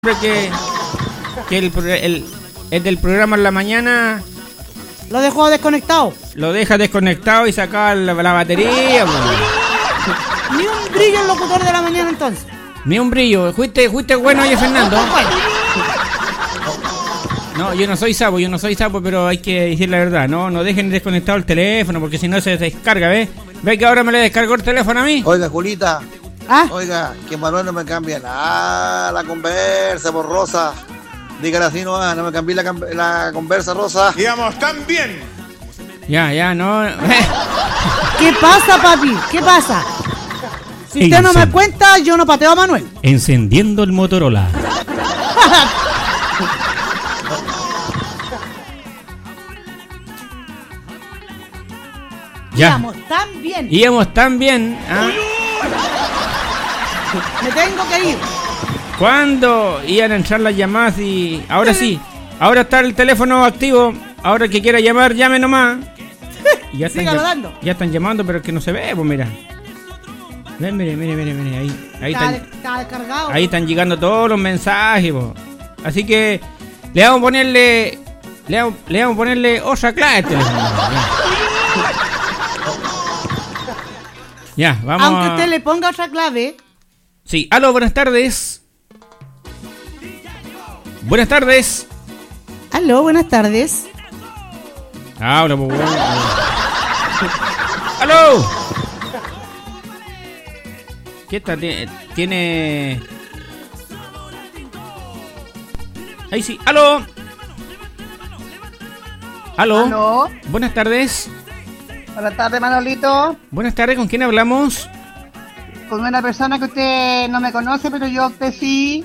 que el del programa en la mañana lo dejó desconectado. Lo deja desconectado y saca la batería. Ni un brillo el locutor de la mañana entonces. Ni un brillo. Fuiste bueno, oye, Fernando. No, yo no soy sapo, pero hay que decir la verdad. No dejen desconectado el teléfono porque si no se descarga, ¿ves? ¿Ves que ahora me le descargó el teléfono a mí? Oiga, Julita. ¿Ah? Oiga, que Manuel no me cambia nada la conversa, por Rosa. Dígale así, no me cambié la conversa, Rosa. Íbamos tan bien. Ya, no. ¿Qué pasa, papi? ¿Qué pasa? Si usted no me cuenta, yo no pateo a Manuel. Encendiendo el Motorola. Ya. Íbamos tan bien. ¿Ah? Me tengo que ir. ¿Cuándo iban a entrar las llamadas? Y ahora sí, ahora está el teléfono activo. Ahora el que quiera llamar, llame nomás. Y ya están llamando, pero es que no se ve, pues mira. Ven, mire, Está descargado. Ahí están llegando todos los mensajes, pues. Así que le vamos a ponerle otra clave al teléfono. Ya, vamos. Aunque usted le ponga otra clave. Sí, aló, buenas tardes. Buenas tardes. Aló, buenas tardes. Habla, pues bueno. ¡Aló! ¿Qué está? Tiene... Ahí sí. ¡Aló! ¿Aló? Buenas tardes. Buenas tardes, Manolito. Buenas tardes, ¿con quién hablamos? Con una persona que usted no me conoce, pero yo a usted sí.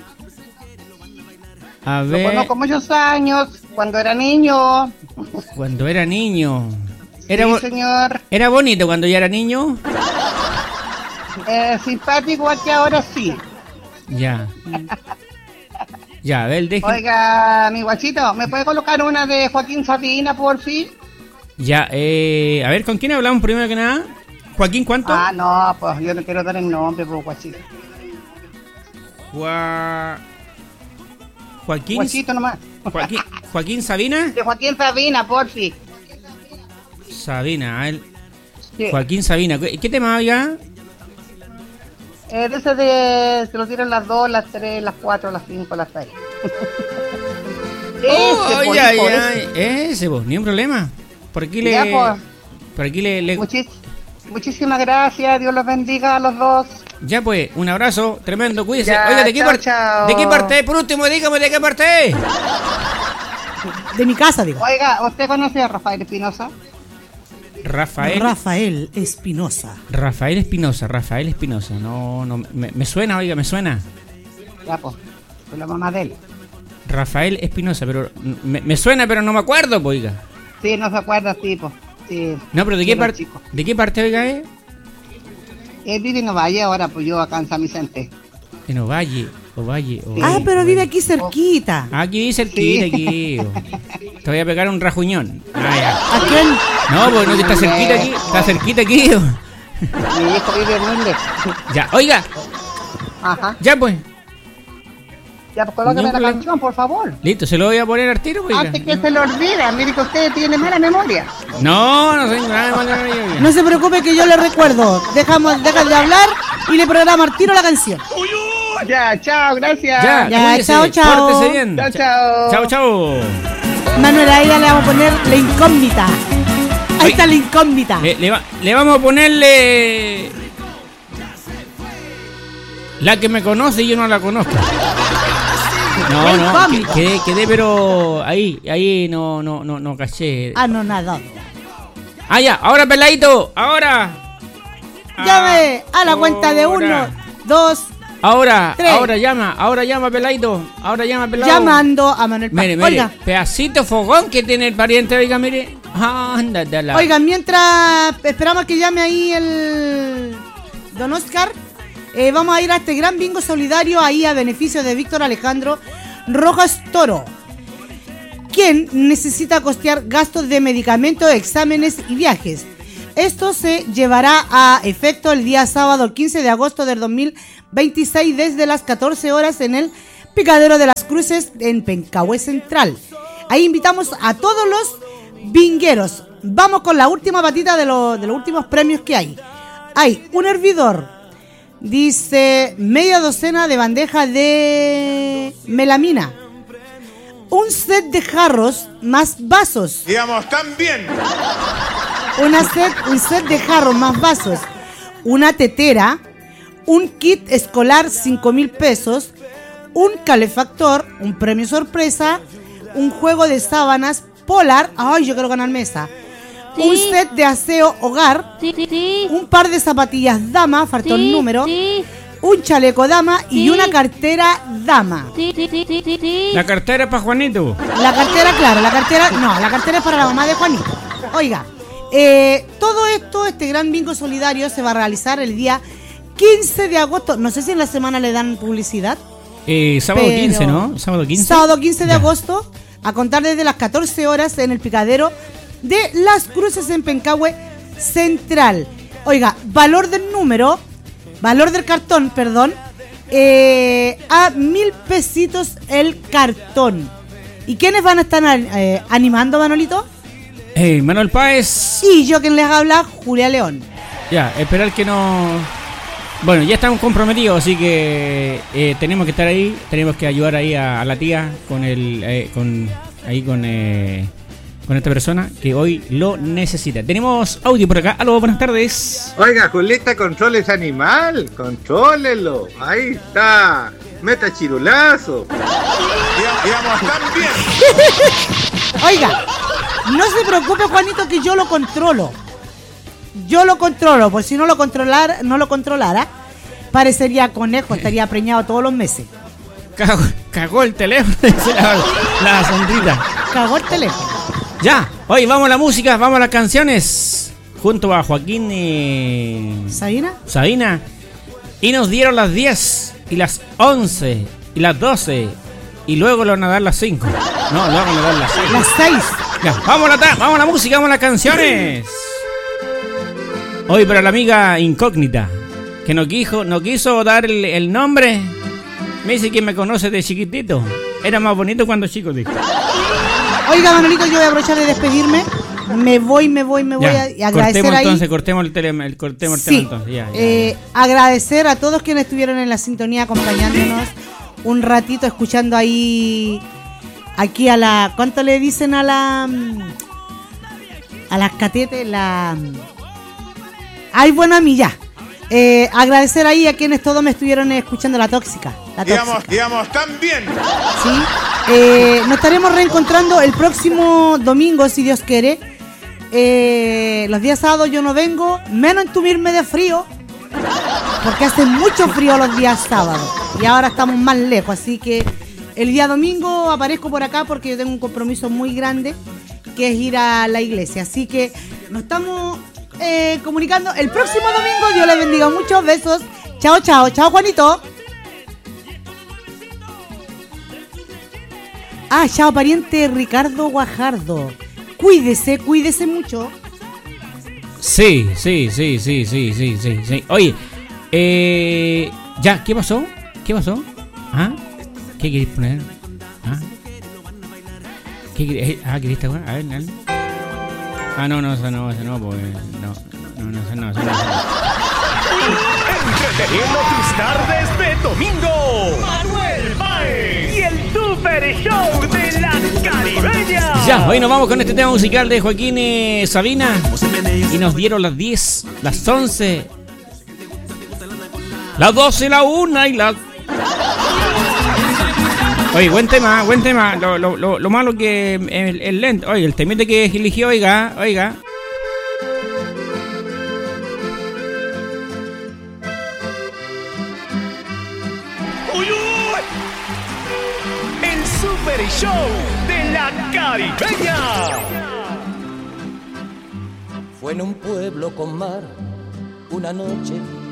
A Lo ver... conozco muchos años, cuando era niño. Cuando era niño. Sí, señor. ¿Era bonito cuando ya era niño? Simpático, igual que ahora sí. Ya. Ya, a ver, deje... Oiga, mi guachito, ¿me puede colocar una de Joaquín Sabina, por fin? Ya, a ver, ¿con quién hablamos primero que nada? ¿Joaquín cuánto? Ah, no, pues yo no quiero dar el nombre, pues, guachito. Joaquín... Guachito nomás. ¿Joaquín Sabina? De Joaquín Sabina, por fin. Sabina, a él. Sí. Joaquín Sabina. ¿Qué tema había? De ese de... Se lo tiran las 2, las 3, las 4, las 5, las 6. Ese, vos, ni un problema. Por aquí le... Ya, pues. Por aquí le... Muchísimas gracias, Dios los bendiga a los dos. Ya pues, un abrazo tremendo, cuídese. Ya, Oiga, ¿de qué parte? Por último, dígame de qué parte. De mi casa, digo. Oiga, ¿usted conoce a Rafael Espinosa? Rafael Espinosa. No, me suena, oiga, me suena. Ya, pues, soy la mamá de él. Rafael Espinosa, pero me suena, pero no me acuerdo, pues, oiga. Sí, no se acuerda, tipo. Sí. No, pero ¿de qué parte, oiga, Él vive en Ovalle ahora, pues yo acá en San Vicente. En Ovalle. Ah, pero vive aquí cerquita. Aquí cerquita, Sí. aquí. Te voy a pegar un rajuñón. Ya. ¿A quién? No, pues no, que está cerquita aquí. Mi hijo vive muy lejos. Ya, oiga. Ajá. Ya pues. Ya, pues colóqueme la canción, por favor. Listo, se lo voy a poner al tiro, oiga. Antes que se lo olvide, mire que usted tiene mala memoria. No soy nada de mala memoria. No se preocupe que yo le recuerdo. Deja de hablar y le programa al tiro la canción. Ya, chao, gracias. Ya, cuídese, chao. pórtese bien. Chao. Manuel, a ella le vamos a poner la incógnita. Ahí está la incógnita. Le vamos a ponerle... La que me conoce y yo no la conozco. No, quedé, pero ahí no caché. Ah, no, nada. Ah, ya, ahora peladito, ahora. Llame a la cuenta de 1, 2, Ahora 3. Ahora llama peladito. Llamando a Manuel Paz. Mire, Oiga, pedacito fogón que tiene el pariente, oiga, mire. Ándate. Oiga, mientras esperamos que llame ahí el don Oscar, vamos a ir a este gran bingo solidario ahí a beneficio de Víctor Alejandro Rojas Toro, quien necesita costear gastos de medicamentos, exámenes y viajes. Esto se llevará a efecto el día sábado 15 de agosto del 2026 desde las 14 horas en el Picadero de las Cruces en Pencahue Central. Ahí invitamos a todos los vingueros. Vamos con la última patita de los últimos premios que hay. Hay un hervidor, dice media docena de bandejas de melamina, un set de jarros más vasos. Digamos, también. Un set de jarros más vasos, una tetera, un kit escolar 5,000 pesos, un calefactor, un premio sorpresa, un juego de sábanas Polar, ay, yo quiero ganar mesa, sí. Un set de aseo hogar, sí. Un par de zapatillas dama, faltó el número, sí. Un chaleco dama y una cartera dama. La cartera es para Juanito. La cartera, claro, la cartera es para la mamá de Juanito. Oiga, todo esto, este gran bingo solidario se va a realizar el día 15 de agosto. No sé si en la semana le dan publicidad. Sábado 15, ¿no? Sábado 15. Sábado 15 de agosto, a contar desde las 14 horas en el Picadero de Las Cruces en Pencahue Central. Oiga, valor del cartón, a 1,000 pesitos el cartón. ¿Y quiénes van a estar animando, Manolito? Manuel Páez. Y yo quien les habla, Julia León. Ya, esperar que no... Bueno, ya estamos comprometidos, así que tenemos que estar ahí, tenemos que ayudar ahí a la tía con esta persona que hoy lo necesita. Tenemos audio por acá. Aló, buenas tardes. Oiga, Julieta, controles animal, contrólelo. Ahí está. Meta chirulazo. Digamos, también. Oiga, no se preocupe, Juanito, que yo lo controlo. Por si no lo controlara, parecería conejo, estaría preñado todos los meses. Cagó el teléfono, dice la sondita. Cagó el teléfono. Ya, hoy vamos a la música, vamos a las canciones. Junto a Joaquín y... Sabina. Y nos dieron las 10 y las 11 y las 12. Y luego le van a dar las 5. No, luego van a dar las 6. Las 6. Ya, vamos a la música, vamos a las canciones. Hoy para la amiga incógnita, que no quiso dar el nombre. Me dice que me conoce de chiquitito. Era más bonito cuando chico, dijo. Oiga, Manolito, yo voy a aprovechar de despedirme. Me voy a agradecer cortemos el tema entonces. Ya. Agradecer a todos quienes estuvieron en la sintonía acompañándonos un ratito, escuchando aquí a la... ¿Cuánto le dicen a las catetes? Ay, bueno, a mí ya. Agradecer ahí a quienes todos me estuvieron escuchando la tóxica. Digamos, también. Sí. Nos estaremos reencontrando el próximo domingo, si Dios quiere. Los días sábados yo no vengo, menos entumirme de frío, porque hace mucho frío los días sábados. Y ahora estamos más lejos, así que el día domingo aparezco por acá porque yo tengo un compromiso muy grande, que es ir a la iglesia. Así que nos estamos... comunicando el próximo domingo. Dios les bendiga, muchos besos. Chao, Juanito. Chao, pariente Ricardo Guajardo. Cuídese mucho. Sí. Oye, ya, ¿qué pasó? ¿Ah? ¿Qué querés poner? ¿Ah? ¿Qué querés? ¿Querés esta? A ver. No, esa no, pues no. Entreteniendo tus tardes de domingo, Manuel Páez y el Super Show de la Caribeña. Ya, hoy nos vamos con este tema musical de Joaquín y Sabina. Y nos dieron las 10, las 11, las 12, la 1 y las... Oye, buen tema. Lo malo que el lento. Oye, el temita que eligió, oiga. ¡Uy! El Super Show de la Caribeña. Fue en un pueblo con mar, una noche